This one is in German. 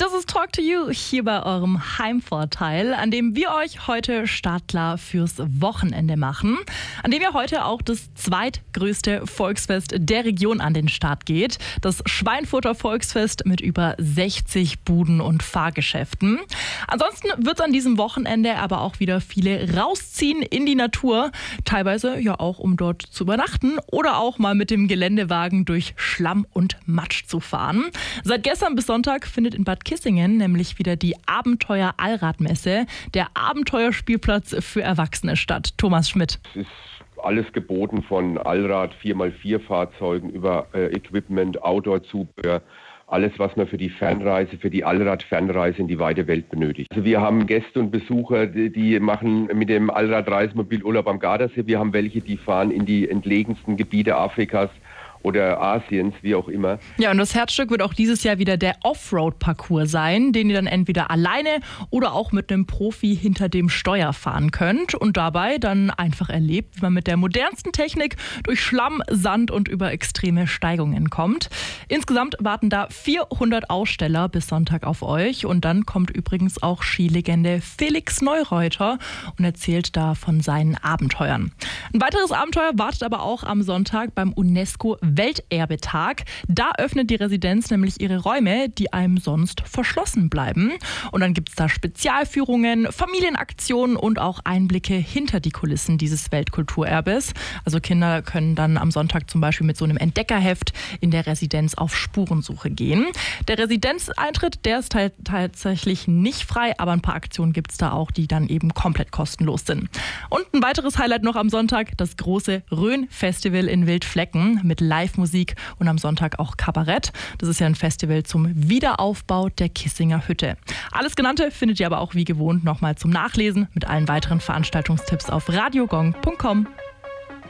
Das ist Talk to You hier bei eurem Heimvorteil, an dem wir euch heute startklar fürs Wochenende machen, an dem ja heute auch das zweitgrößte Volksfest der Region an den Start geht. Das Schweinfurter Volksfest mit über 60 Buden und Fahrgeschäften. Ansonsten wird es an diesem Wochenende aber auch wieder viele rausziehen in die Natur, teilweise ja auch um dort zu übernachten oder auch mal mit dem Geländewagen durch Schlamm und Matsch zu fahren. Seit gestern bis Sonntag findet in Bad Kissingen nämlich wieder die Abenteuer-Allradmesse, der Abenteuerspielplatz für Erwachsene statt. Thomas Schmidt. Es ist alles geboten von Allrad, 4x4-Fahrzeugen über Equipment, Outdoor-Zubehör. Alles, was man für die Fernreise, für die Allrad-Fernreise in die weite Welt benötigt. Also wir haben Gäste und Besucher, die machen mit dem Allrad-Reisemobil Urlaub am Gardasee. Wir haben welche, die fahren in die entlegensten Gebiete Afrikas oder Asiens, wie auch immer. Ja, und das Herzstück wird auch dieses Jahr wieder der Offroad-Parcours sein, den ihr dann entweder alleine oder auch mit einem Profi hinter dem Steuer fahren könnt und dabei dann einfach erlebt, wie man mit der modernsten Technik durch Schlamm, Sand und über extreme Steigungen kommt. Insgesamt warten da 400 Aussteller bis Sonntag auf euch und dann kommt übrigens auch Skilegende Felix Neureuter und erzählt da von seinen Abenteuern. Ein weiteres Abenteuer wartet aber auch am Sonntag beim UNESCO Welterbetag. Da öffnet die Residenz nämlich ihre Räume, die einem sonst verschlossen bleiben. Und dann gibt es da Spezialführungen, Familienaktionen und auch Einblicke hinter die Kulissen dieses Weltkulturerbes. Also Kinder können dann am Sonntag zum Beispiel mit so einem Entdeckerheft in der Residenz auf Spurensuche gehen. Der Residenzeintritt, der ist tatsächlich nicht frei, aber ein paar Aktionen gibt es da auch, die dann eben komplett kostenlos sind. Und ein weiteres Highlight noch am Sonntag, das große Rhön-Festival in Wildflecken mit Live-Musik und am Sonntag auch Kabarett. Das ist ja ein Festival zum Wiederaufbau der Kissinger Hütte. Alles Genannte findet ihr aber auch wie gewohnt nochmal zum Nachlesen mit allen weiteren Veranstaltungstipps auf radiogong.com.